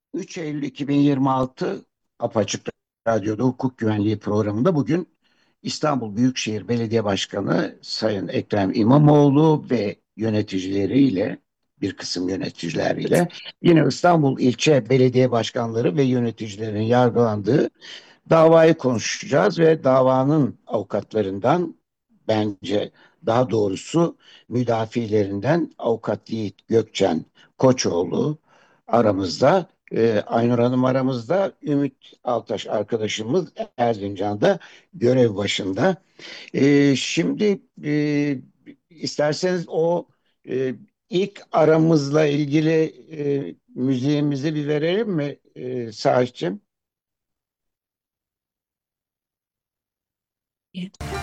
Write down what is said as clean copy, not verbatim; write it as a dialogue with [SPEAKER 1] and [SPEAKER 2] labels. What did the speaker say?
[SPEAKER 1] 3 Eylül 2026 Apaçık Radyo'da hukuk güvenliği programında bugün İstanbul Büyükşehir Belediye Başkanı Sayın Ekrem İmamoğlu ve yöneticileriyle bir kısım yöneticileriyle yine İstanbul ilçe belediye başkanları ve yöneticilerin yargılandığı davayı konuşacağız ve davanın avukatlarından bence daha doğrusu müdafilerinden Avukat Yiğit Gökçen Koçoğlu aramızda, Aynur Hanım aramızda, Ümit Altaş arkadaşımız Erzincan'da görev başında. Şimdi isterseniz o e, ilk aramızla ilgili müziğimizi bir verelim mi Sağış'cığım?